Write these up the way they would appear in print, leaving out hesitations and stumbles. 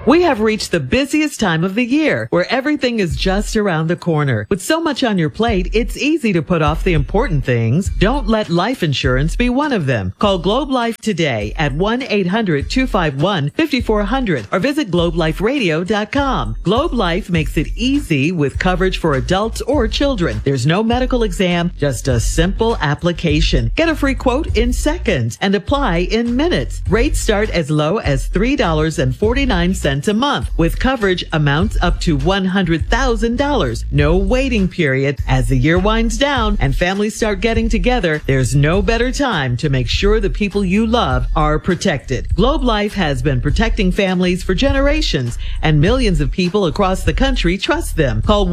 We have reached the busiest time of the year where everything is just around the corner. With so much on your plate, it's easy to put off the important things. Don't let life insurance be one of them. Call Globe Life today at 1-800-251-5400 or visit globeliferadio.com. Globe Life makes it easy with coverage for adults or children. There's no medical exam, just a simple application. Get a free quote in seconds and apply in minutes. Rates start as low as $3.49 a month with coverage amounts up to $100,000. No waiting period. As the year winds down and families start getting together, there's no better time to make sure the people you love are protected. Globe Life has been protecting families for generations, and millions of people across the country trust them. Call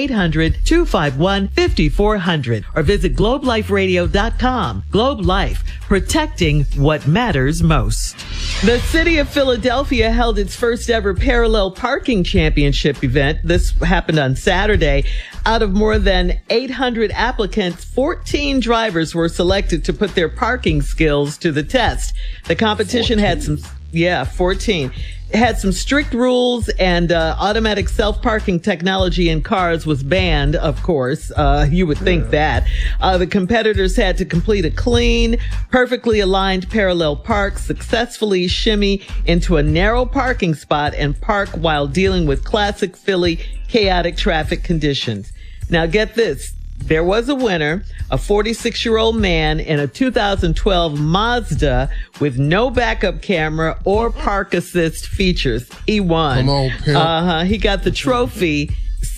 1-800-251-5400 or visit globeliferadio.com. Globe Life, protecting what matters most. The city of Philadelphia held its first ever parallel parking championship event. This happened on Saturday. Out of more than 800 applicants, 14 drivers were selected to put their parking skills to the test. The competition 14 had some strict rules, and automatic self-parking technology in cars was banned, of course. You would think that. The competitors had to complete a clean, perfectly aligned parallel park, successfully shimmy into a narrow parking spot, and park while dealing with classic Philly chaotic traffic conditions. Now get this. There was a winner, a 46-year-old man in a 2012 Mazda with no backup camera or park assist features. He won. Come on, pimp. He got the trophy,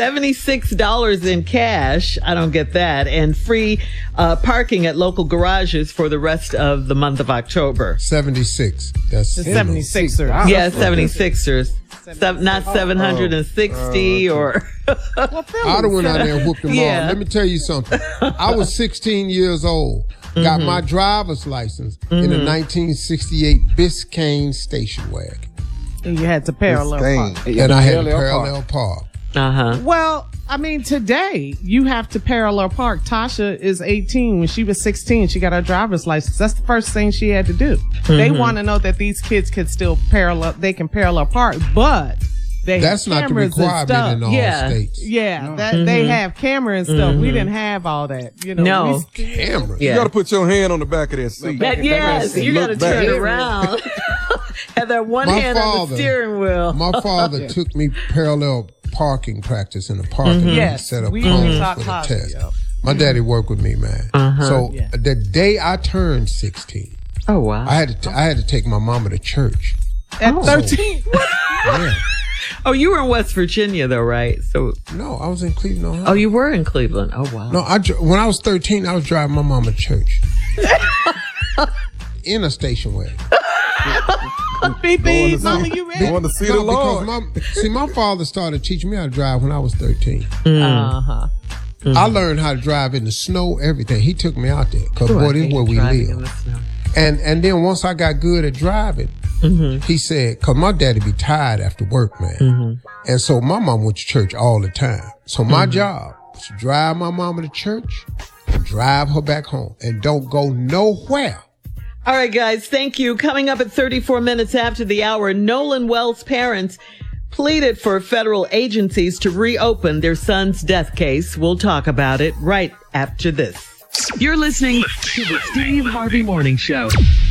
$76 in cash. I don't get that. And free parking at local garages for the rest of the month of October. 76. That's the 76ers. Wow. Yeah, 76ers. Not 760 or... I'd have went out there and whooped them all. Let me tell you something. I was 16 years old. Got my driver's license in a 1968 Biscayne station wagon. And you had to parallel park. And I had to parallel park. Well, I mean, today you have to parallel park. Tasha is 18. When she was 16, she got her driver's license. That's the first thing she had to do. They want to know that these kids can still parallel park, but they that's have not the cameras and stuff. requirement in all states. Yeah, they have camera and stuff. We didn't have all that. You know, No. Camera. You got to put your hand on the back of that seat. Yes, you got to turn around. Have that one hand on the steering wheel. My father took me parallel parking practice in the parking lot. Set up cones for the test. My daddy worked with me, man. So the day I turned 16, oh wow, I had to take my mama to church at 13. Yeah. Oh, you were in West Virginia though, right? So no, I was in Cleveland, Ohio. Oh, you were in Cleveland. Oh wow. No, when I was 13, I was driving my mama to church in a station wagon. Beep, beep, mama, you ready? Going to see the Lord. My father started teaching me how to drive when I was 13. I learned how to drive in the snow, everything. He took me out there because, boy, this is where we live. And then once I got good at driving, he said, because my daddy be tired after work, man. And so my mom went to church all the time. So my job was to drive my mama to church and drive her back home and don't go nowhere. All right, guys, thank you. Coming up at 34 minutes after the hour, Nolan Wells' parents pleaded for federal agencies to reopen their son's death case. We'll talk about it right after this. You're listening to the Steve Harvey Morning Show.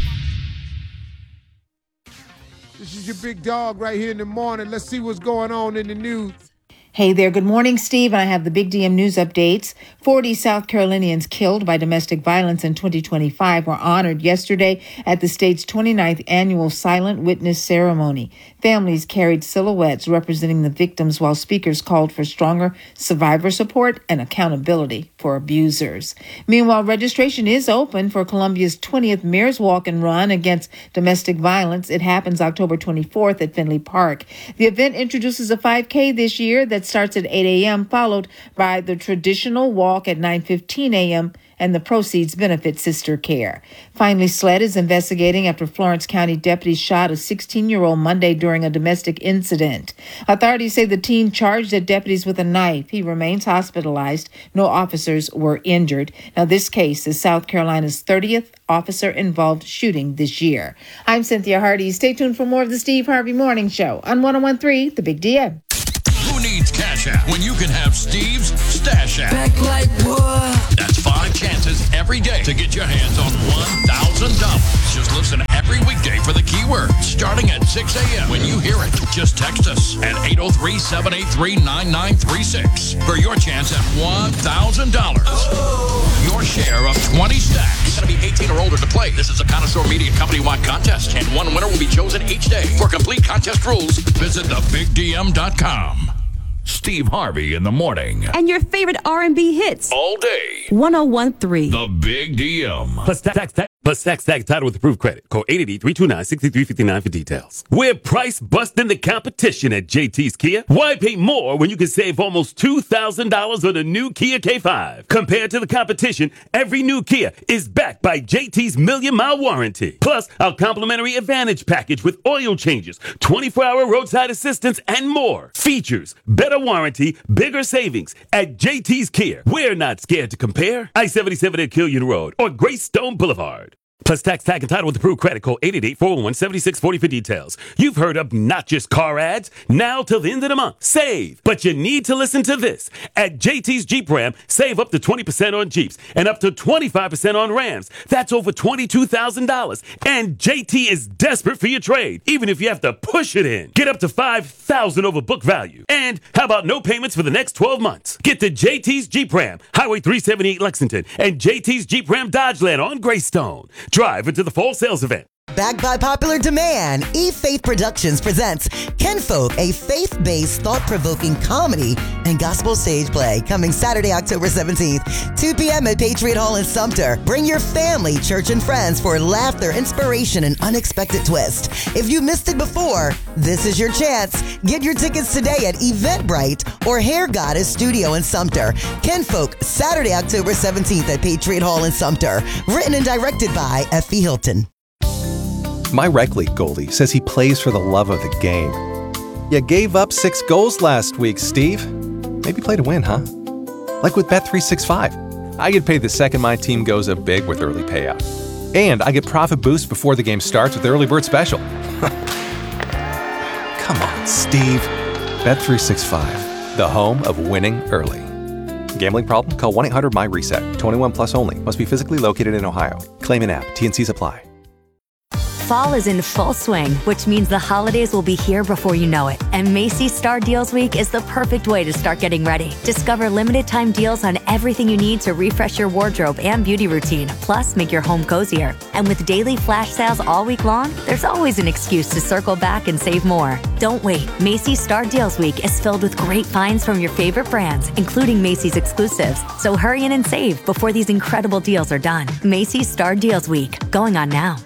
This is your big dog right here in the morning. Let's see what's going on in the news. Hey there. Good morning, Steve. I have the Big DM news updates. 40 South Carolinians killed by domestic violence in 2025 were honored yesterday at the state's 29th annual Silent Witness Ceremony. Families carried silhouettes representing the victims while speakers called for stronger survivor support and accountability for abusers. Meanwhile, registration is open for Columbia's 20th Mayor's Walk and Run against domestic violence. It happens October 24th at Finley Park. The event introduces a 5K this year that's starts at 8 a.m., followed by the traditional walk at 9:15 a.m., and the proceeds benefit Sister Care. Finally, SLED is investigating after Florence County deputies shot a 16-year-old Monday during a domestic incident. Authorities say the teen charged at deputies with a knife. He remains hospitalized. No officers were injured. Now, this case is South Carolina's 30th officer-involved shooting this year. I'm Cynthia Hardy. Stay tuned for more of the Steve Harvey Morning Show on 101.3 The Big DM. Who needs Cash App when you can have Steve's Stash App? Back like what? That's 5 chances every day to get your hands on $1,000. Just listen every weekday for the keyword, starting at 6 a.m. When you hear it, just text us at 803-783-9936 for your chance at $1,000. Your share of 20 stacks. You gotta be 18 or older to play. This is a Connoisseur Media Company-wide contest, and one winner will be chosen each day. For complete contest rules, visit thebigdm.com. Steve Harvey in the morning. And your favorite R&B hits. All day. 101.3. The Big DM. Plus tax title with approved credit. Call 888-329-6359 for details. We're price busting the competition at JT's Kia. Why pay more when you can save almost $2,000 on a new Kia K5? Compared to the competition, every new Kia is backed by JT's million-mile warranty. Plus, our complimentary Advantage package with oil changes, 24-hour roadside assistance, and more. Features, better warranty, bigger savings. At JT's Kia, we're not scared to compare. I-77 at Killian Road or Greystone Boulevard. Plus tax tag and title with approved credit. Call 888-401-7640 for details. You've heard of not just car ads. Now till the end of the month. Save. But you need to listen to this. At JT's Jeep Ram, save up to 20% on Jeeps and up to 25% on Rams. That's over $22,000. And JT is desperate for your trade, even if you have to push it in. Get up to $5,000 over book value. And how about no payments for the next 12 months? Get to JT's Jeep Ram, Highway 378 Lexington, and JT's Jeep Ram Dodgeland on Greystone. Drive into the fall sales event. Backed by popular demand, E-Faith Productions presents Kinfolk, a faith-based, thought-provoking comedy and gospel stage play coming Saturday, October 17th, 2 p.m. at Patriot Hall in Sumter. Bring your family, church, and friends for laughter, inspiration, and unexpected twist. If you missed it before, this is your chance. Get your tickets today at Eventbrite or Hair Goddess Studio in Sumter. Kinfolk, Saturday, October 17th at Patriot Hall in Sumter. Written and directed by Effie Hilton. My rec league goalie says he plays for the love of the game. You gave up 6 goals last week, Steve. Maybe play to win, huh? Like with Bet365. I get paid the second my team goes up big with early payout. And I get profit boost before the game starts with the early bird special. Come on, Steve. Bet365, the home of winning early. Gambling problem? Call 1-800-MY-RESET. 21 plus only. Must be physically located in Ohio. Claim in app. T&Cs apply. Fall is in full swing, which means the holidays will be here before you know it. And Macy's Star Deals Week is the perfect way to start getting ready. Discover limited time deals on everything you need to refresh your wardrobe and beauty routine, plus make your home cozier. And with daily flash sales all week long, there's always an excuse to circle back and save more. Don't wait. Macy's Star Deals Week is filled with great finds from your favorite brands, including Macy's exclusives. So hurry in and save before these incredible deals are done. Macy's Star Deals Week, going on now.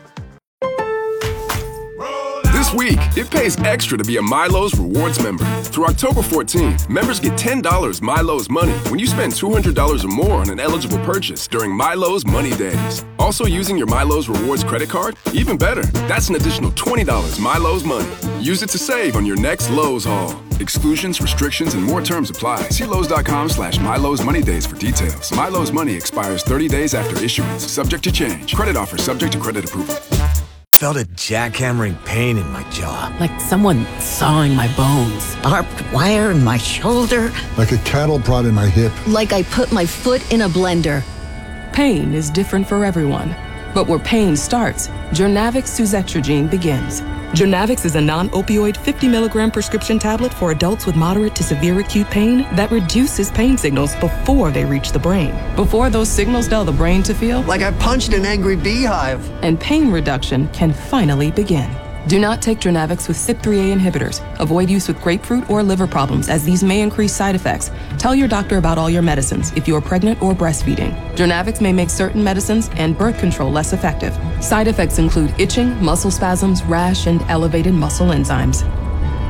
This week, it pays extra to be a Milo's Rewards member. Through October 14th, members get $10 Milo's Money when you spend $200 or more on an eligible purchase during Milo's Money Days. Also using your Milo's Rewards credit card? Even better, that's an additional $20 Milo's Money. Use it to save on your next Lowe's haul. Exclusions, restrictions, and more terms apply. See Lowe's.com/Milo's Money Days for details. Milo's Money expires 30 days after issuance, subject to change. Credit offer subject to credit approval. Felt a jackhammering pain in my jaw. Like someone sawing my bones. Barbed wire in my shoulder. Like a cattle prod in my hip. Like I put my foot in a blender. Pain is different for everyone. But where pain starts, Journavx Suzetrigine begins. Journavx is a non-opioid 50-milligram prescription tablet for adults with moderate to severe acute pain that reduces pain signals before they reach the brain. Before those signals tell the brain to feel like I punched an angry beehive. And pain reduction can finally begin. Do not take Journavx with CYP3A inhibitors. Avoid use with grapefruit or liver problems, as these may increase side effects. Tell your doctor about all your medicines if you are pregnant or breastfeeding. Journavx may make certain medicines and birth control less effective. Side effects include itching, muscle spasms, rash, and elevated muscle enzymes.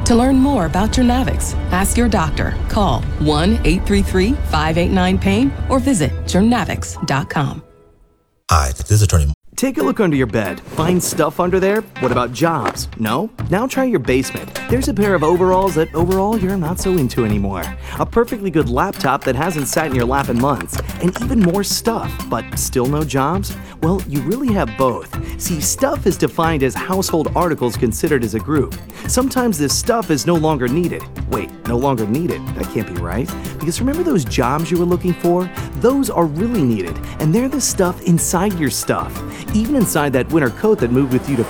To learn more about Journavx, ask your doctor. Call 1-833-589-PAIN or visit journavx.com. Hi, this is Attorney. Take a look under your bed. Find stuff under there? What about jobs? No? Now try your basement. There's a pair of overalls that overall you're not so into anymore. A perfectly good laptop that hasn't sat in your lap in months. And even more stuff, but still no jobs? Well, you really have both. See, stuff is defined as household articles considered as a group. Sometimes this stuff is no longer needed. Wait, no longer needed? That can't be right. Because remember those jobs you were looking for? Those are really needed, and they're the stuff inside your stuff. Even inside that winter coat that moved with you to